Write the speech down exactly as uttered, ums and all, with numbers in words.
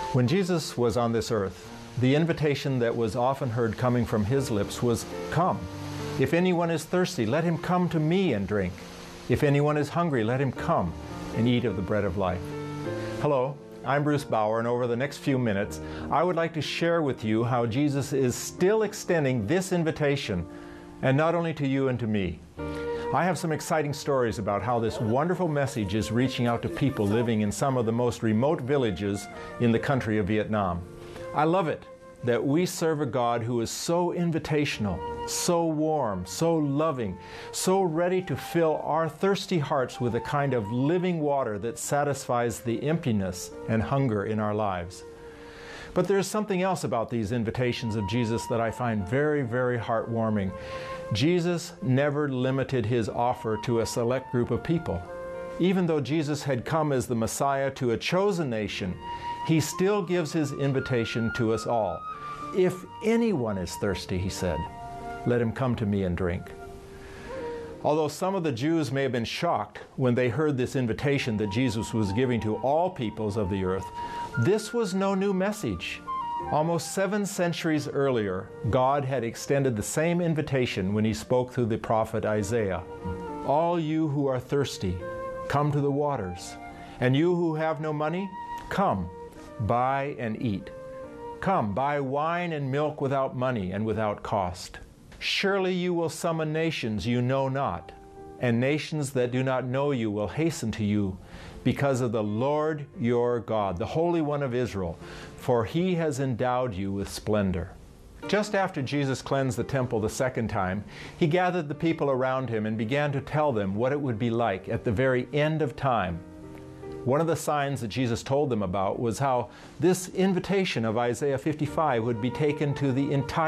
When Jesus was on this earth, the invitation that was often heard coming from his lips was, "Come. If anyone is thirsty, let him come to me and drink. If anyone is hungry, let him come and eat of the bread of life." Hello, I'm Bruce Bauer, and over the next few minutes, I would like to share with you how Jesus is still extending this invitation, and not only to you and to me. I have some exciting stories about how this wonderful message is reaching out to people living in some of the most remote villages in the country of Vietnam. I love it that we serve a God who is so invitational, so warm, so loving, so ready to fill our thirsty hearts with a kind of living water that satisfies the emptiness and hunger in our lives. But there's something else about these invitations of Jesus that I find very, very heartwarming. Jesus never limited his offer to a select group of people. Even though Jesus had come as the Messiah to a chosen nation, he still gives his invitation to us all. "If anyone is thirsty," he said, "let him come to me and drink." Although some of the Jews may have been shocked when they heard this invitation that Jesus was giving to all peoples of the earth, this was no new message. Almost seven centuries earlier, God had extended the same invitation when he spoke through the prophet Isaiah. "All you who are thirsty, come to the waters. And you who have no money, come, buy and eat. Come, buy wine and milk without money and without cost. Surely you will summon nations you know not, and nations that do not know you will hasten to you because of the Lord your God, the Holy One of Israel, for he has endowed you with splendor." Just after Jesus cleansed the temple the second time, he gathered the people around him and began to tell them what it would be like at the very end of time. One of the signs that Jesus told them about was how this invitation of Isaiah fifty-five would be taken to the entire